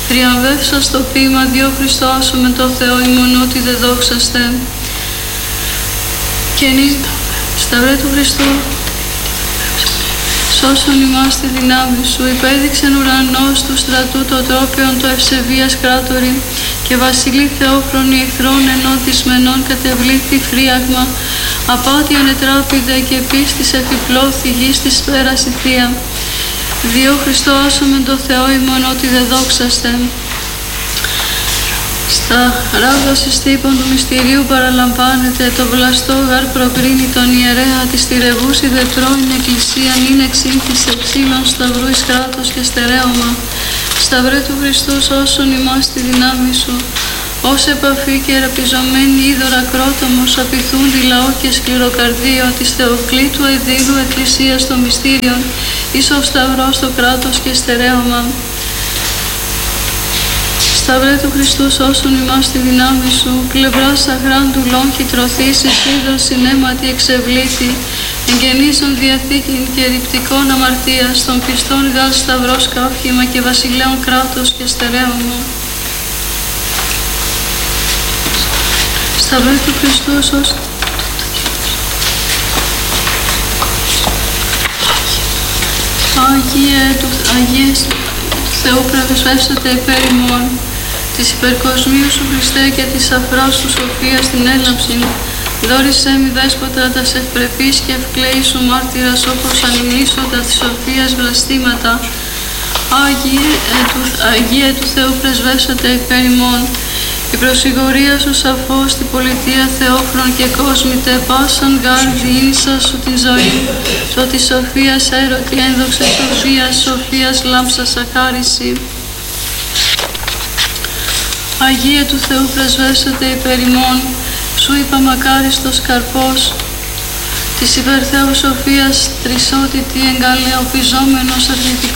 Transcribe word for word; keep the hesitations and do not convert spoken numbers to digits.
Θριαμβεύσα στο ποίημα Διό Χριστό άσομαι το Θεό ημών ότι δε δόξαστε. Και νη σταυρέ του Χριστού σώσον ημάς τη δυνάμει σου, υπέδειξεν ουρανός του στρατού το τρόπιον το ευσεβίας κράτορη και βασιλεί θεόφρονη εχθρών ενώδυσμενών κατεβλήθη φρίαγμα, απάτιον ετράπηδε και πίστης εφιπλώθη γης της πέραση θεία. Διό Χριστό άσομεν το Θεό ημών ότι δε δόξαστε. Στα ράβδος τύπων του μυστηρίου παραλαμβάνεται το βλαστό γαρ προκρίνει τον ιερέα της τηρευούς ιδετρώην εκκλησίαν είναι εξήλθης σε ξύλων σταυρού εις κράτος και στερέωμα. Σταυρέ του Χριστού σώσον ημάς τη δυνάμει σου. Ως επαφή και εραπιζωμένη είδωρα κρότομος απειθούντι λαό και σκληροκαρδίο της Θεοκλήτου Αιδήλου εκκλησίας των μυστήριων εις ο σταυρός το κράτος και στερέωμα. Σταυρέ του Χριστού σώσον ημάς τη δυνάμει σου, πλευράς αχράντου λόγχη τρωθείς εις είδος συνέματι εξευλήθη, εγγενήσεων διαθήκην και ρηπτικών αμαρτίας, των πιστών γάλ σταυρός καύχημα και βασιλέων κράτος και στερέωμα. Σταυρέ του Χριστού σώσον. Άγιε του, Αγίες του Θεού πρεσβεύσατε υπέρ ημών, της υπερκοσμίου σου Χριστέ και της αφράς σου σοφίας την έλαμψη. Δόρισέ μη δέσποτα τας ευπρεπείς και ευκλαίη σου μάρτυρας όπως ανημνήσοντα της σοφίας βλαστήματα. Άγιε του, Αγίε του Θεού πρεσβεύσατε υπέρ ημών, η προσηγορία σου σαφώς την πολιτεία θεόφρον και κόσμητε πάσαν γάρ διήνυσα σου την ζωή, το της σοφίας έρωτη ένδοξε σοφίας, σοφίας λάμψα σαχάριση. Αγία του Θεού πρεσβεύσατε υπέρ ημών, σου είπα μακάριστος καρπός, της υπερθέου σοφίας τρισότητη εγκαλεοπιζόμενος αρνητικός